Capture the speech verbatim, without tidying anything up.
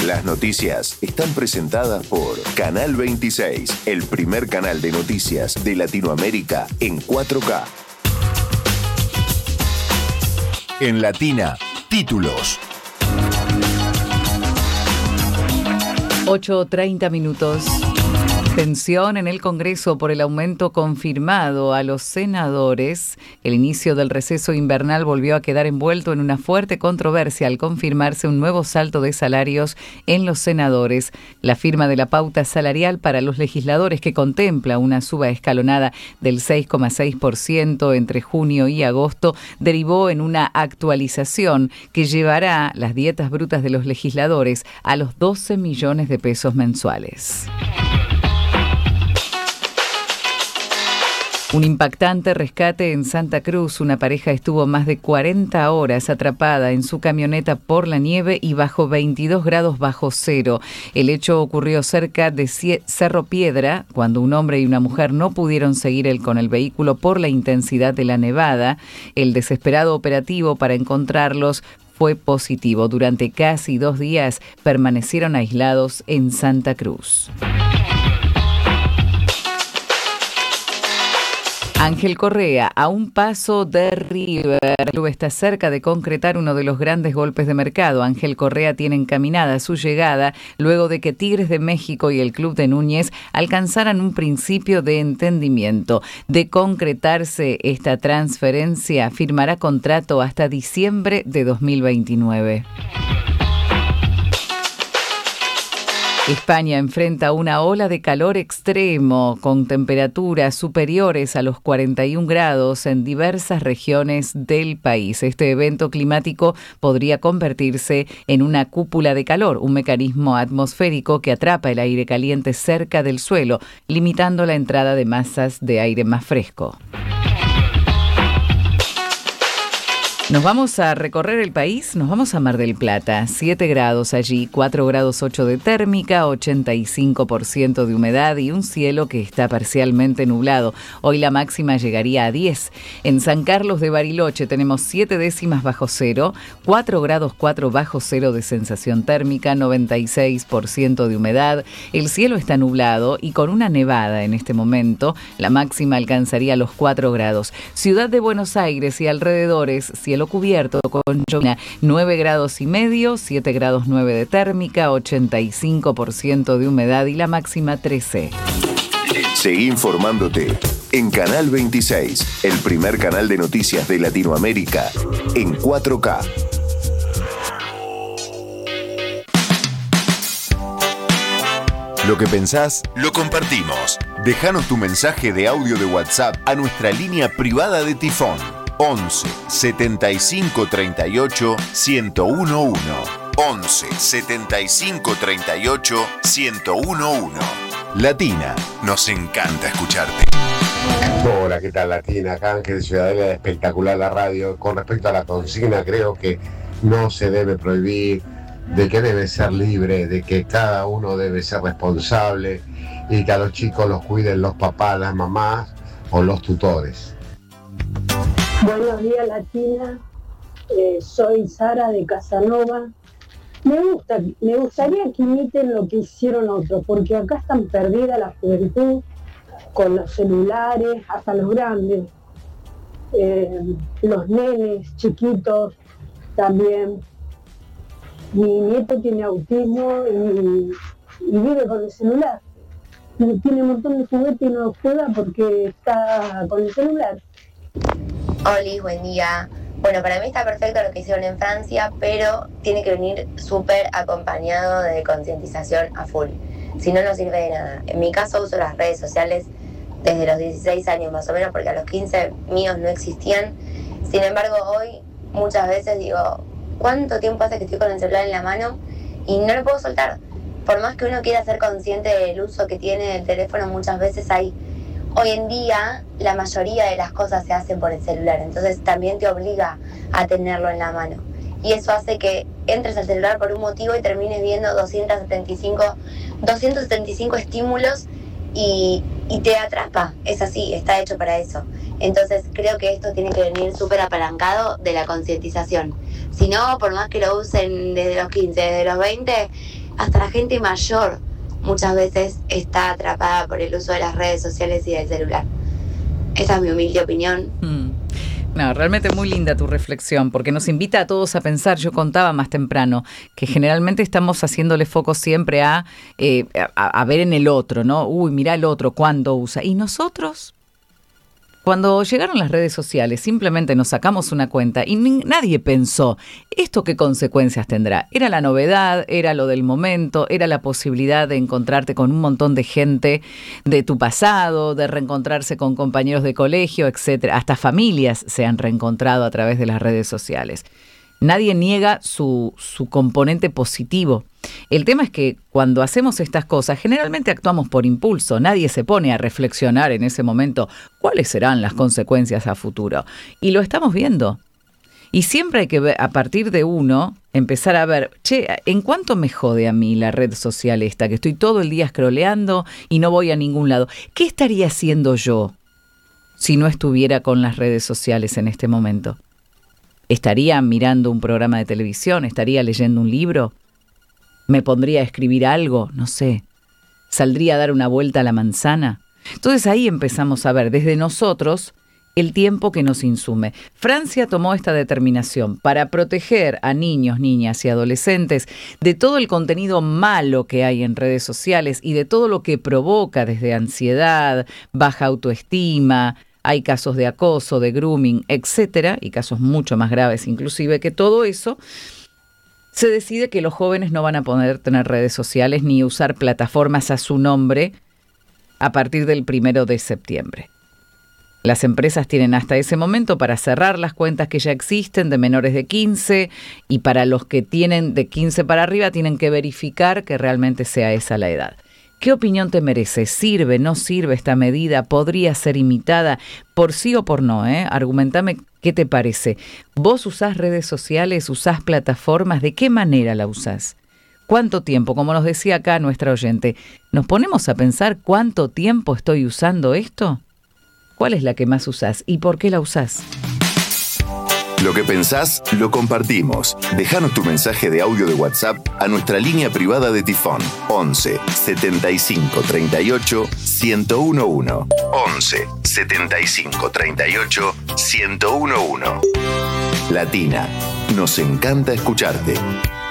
Las noticias están presentadas por Canal veintiséis, el primer canal de noticias de Latinoamérica en cuatro K. En Latina, títulos. ocho treinta minutos. Tensión en el Congreso por el aumento confirmado a los senadores. El inicio del receso invernal volvió a quedar envuelto en una fuerte controversia al confirmarse un nuevo salto de salarios en los senadores. La firma de la pauta salarial para los legisladores, que contempla una suba escalonada del seis coma seis por ciento entre junio y agosto, derivó en una actualización que llevará las dietas brutas de los legisladores a los doce millones de pesos mensuales. Un impactante rescate en Santa Cruz. Una pareja estuvo más de cuarenta horas atrapada en su camioneta por la nieve y bajo veintidós grados bajo cero. El hecho ocurrió cerca de Cerro Piedra, cuando un hombre y una mujer no pudieron seguir el, con el vehículo por la intensidad de la nevada. El desesperado operativo para encontrarlos fue positivo. Durante casi dos días permanecieron aislados en Santa Cruz. Ángel Correa, a un paso de River. El club está cerca de concretar uno de los grandes golpes de mercado. Ángel Correa tiene encaminada su llegada luego de que Tigres de México y el club de Núñez alcanzaran un principio de entendimiento. De concretarse esta transferencia, firmará contrato hasta diciembre de dos mil veintinueve. España enfrenta una ola de calor extremo con temperaturas superiores a los cuarenta y un grados en diversas regiones del país. Este evento climático podría convertirse en una cúpula de calor, un mecanismo atmosférico que atrapa el aire caliente cerca del suelo, limitando la entrada de masas de aire más fresco. Nos vamos a recorrer el país, nos vamos a Mar del Plata, siete grados allí, cuatro grados ocho de térmica, ochenta y cinco por ciento de humedad y un cielo que está parcialmente nublado. Hoy la máxima llegaría a diez. En San Carlos de Bariloche tenemos siete décimas bajo cero, cuatro grados cuatro bajo cero de sensación térmica, noventa y seis por ciento de humedad. El cielo está nublado y con una nevada en este momento. La máxima alcanzaría los cuatro grados. Ciudad de Buenos Aires y alrededores, cielo cubierto con llovizna, nueve grados y medio, siete grados nueve de térmica, ochenta y cinco por ciento de humedad y la máxima trece. Seguí informándote en Canal veintiséis, el primer canal de noticias de Latinoamérica en cuatro K. Lo que pensás, lo compartimos. Déjanos tu mensaje de audio de WhatsApp a nuestra línea privada de Tifón. once setenta y cinco treinta y ocho ciento uno. once setenta y cinco treinta y ocho ciento uno. Latina, nos encanta escucharte. Hola, ¿qué tal, Latina? Acá Ángel Ciudadela, espectacular la radio. Con respecto a la consigna, creo que no se debe prohibir, de que debe ser libre, de que cada uno debe ser responsable y que a los chicos los cuiden los papás, las mamás o los tutores. Buenos días, Latina. Eh, soy Sara de Casanova. Me gusta, me gustaría que imiten lo que hicieron otros, porque acá están perdida la juventud con los celulares, hasta los grandes, eh, los nenes chiquitos también. Mi nieto tiene autismo y, y vive con el celular. Tiene un montón de juguetes y no juega porque está con el celular. Hola, buen día. Bueno, para mí está perfecto lo que hicieron en Francia, pero tiene que venir súper acompañado de concientización a full. Si no, no sirve de nada. En mi caso uso las redes sociales desde los dieciséis años más o menos, porque a los quince míos no existían. Sin embargo, hoy muchas veces digo, ¿cuánto tiempo hace que estoy con el celular en la mano? Y no lo puedo soltar. Por más que uno quiera ser consciente del uso que tiene del teléfono, muchas veces hay... Hoy en día la mayoría de las cosas se hacen por el celular, entonces también te obliga a tenerlo en la mano. Y eso hace que entres al celular por un motivo y termines viendo doscientos setenta y cinco estímulos y, y te atrapa. Es así, está hecho para eso. Entonces creo que esto tiene que venir súper apalancado de la concientización. Si no, por más que lo usen desde los quince, desde los veinte, hasta la gente mayor muchas veces está atrapada por el uso de las redes sociales y del celular. Esa es mi humilde opinión. Mm. No, realmente muy linda tu reflexión, porque nos invita a todos a pensar. Yo contaba más temprano que generalmente estamos haciéndole foco siempre a, eh, a, a ver en el otro, ¿no? Uy, mirá el otro, ¿cuándo usa? ¿Y nosotros? Cuando llegaron las redes sociales, simplemente nos sacamos una cuenta y ni, nadie pensó, ¿esto qué consecuencias tendrá? Era la novedad, era lo del momento, era la posibilidad de encontrarte con un montón de gente de tu pasado, de reencontrarse con compañeros de colegio, etcétera. Hasta familias se han reencontrado a través de las redes sociales. Nadie niega su, su componente positivo. El tema es que cuando hacemos estas cosas, generalmente actuamos por impulso. Nadie se pone a reflexionar en ese momento cuáles serán las consecuencias a futuro. Y lo estamos viendo. Y siempre hay que ver, a partir de uno, empezar a ver, che, ¿en cuánto me jode a mí la red social esta? Que estoy todo el día scrolleando y no voy a ningún lado. ¿Qué estaría haciendo yo si no estuviera con las redes sociales en este momento? ¿Estaría mirando un programa de televisión? ¿Estaría leyendo un libro? ¿Me pondría a escribir algo? No sé. ¿Saldría a dar una vuelta a la manzana? Entonces ahí empezamos a ver desde nosotros el tiempo que nos insume. Francia tomó esta determinación para proteger a niños, niñas y adolescentes de todo el contenido malo que hay en redes sociales y de todo lo que provoca desde ansiedad, baja autoestima. Hay casos de acoso, de grooming, etcétera, y casos mucho más graves inclusive que todo eso. Se decide que los jóvenes no van a poder tener redes sociales ni usar plataformas a su nombre a partir del primero de septiembre. Las empresas tienen hasta ese momento para cerrar las cuentas que ya existen de menores de quince y para los que tienen de quince para arriba tienen que verificar que realmente sea esa la edad. ¿Qué opinión te merece? ¿Sirve, no sirve esta medida? ¿Podría ser imitada por sí o por no? ¿eh? Argumentame qué te parece. ¿Vos usás redes sociales? ¿Usás plataformas? ¿De qué manera la usás? ¿Cuánto tiempo? Como nos decía acá nuestra oyente, ¿nos ponemos a pensar cuánto tiempo estoy usando esto? ¿Cuál es la que más usás y por qué la usás? Lo que pensás, lo compartimos. Déjanos tu mensaje de audio de WhatsApp a nuestra línea privada de Tifón. once setenta y cinco treinta y ocho ciento uno. once setenta y cinco treinta y ocho ciento uno. Latina, nos encanta escucharte.